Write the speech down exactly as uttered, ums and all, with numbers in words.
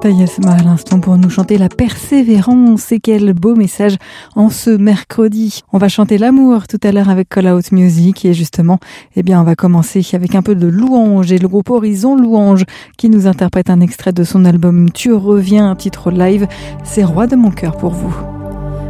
Tayasma à l'instant pour nous chanter la persévérance, et quel beau message en ce mercredi. On va chanter l'amour tout à l'heure avec Call Out Music, et justement, eh bien, on va commencer avec un peu de louange et le groupe Horizon Louange qui nous interprète un extrait de son album Tu reviens, un titre live. C'est Roi de mon cœur pour vous.